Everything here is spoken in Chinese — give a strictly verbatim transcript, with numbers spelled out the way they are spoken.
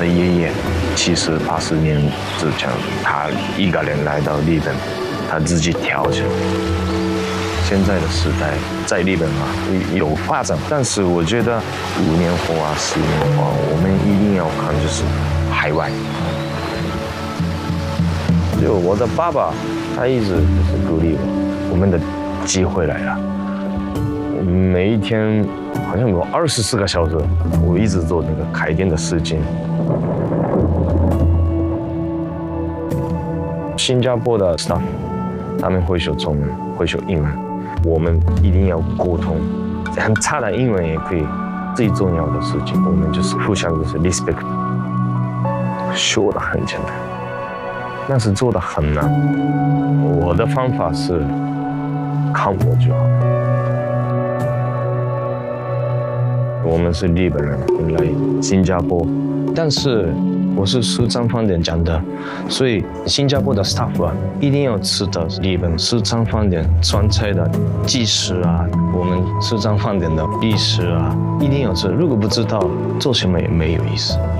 爷爷七十八十年之前，他一个人来到日本，他自己跳起来。现在的时代在日本啊有发展，但是我觉得五年后啊、十年后啊，我们一定要看就是海外。就我的爸爸，他一直就是鼓励我，我们的机会来了。每一天好像有二十四个小时，我一直做那个开店的事情。新加坡的 staff， 他们会说中文，会说英文，我们一定要沟通。很差的英文也可以，最重要的事情，我们就是互相就是 respect。说的很简单，但是做的很难。我的方法是看我就好。我们是日本人，来新加坡，但是我是食trang饭店讲的，所以新加坡的 staff 啊，一定要吃的日本食trang饭店川菜的技师啊，我们食trang饭店的历史啊，一定要吃。如果不知道，做什么也没有意思。